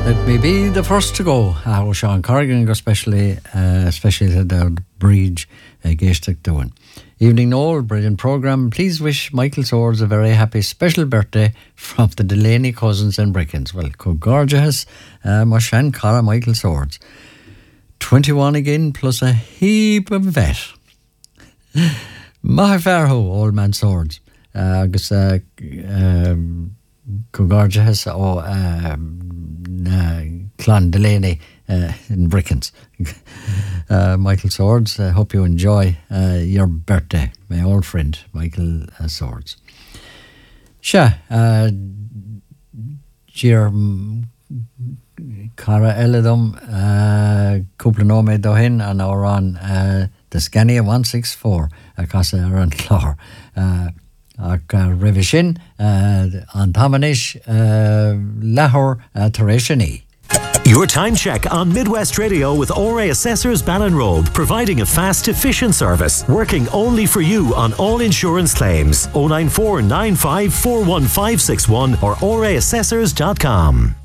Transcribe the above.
Let me be the first to go. Sean Corrigan, especially to the bridge, Gaistic doing. Evening Noel, brilliant programme. Please wish Michael Swords a very happy special birthday from the Delaney cousins and Brickens. Well, gorgeous, Moshan Cara Michael Swords. 21 again, plus a heap of vet. Maha Farho, Old Man Swords. Agus gorgeous, Clan Delaney in Brickens. Michael Swords, I hope you enjoy your birthday, my old friend Michael Swords. Sha, Jir Cara Eladum, Cúpla Nómaid Dohin, and our on the Scania 164, across around Clor. Revision, on Tamanish, Lahore, Tereshani. Your time check on Midwest Radio with Ore Assessors Ballinrobe, providing a fast, efficient service, working only for you on all insurance claims. 094 95 41561 or oreassessors.com.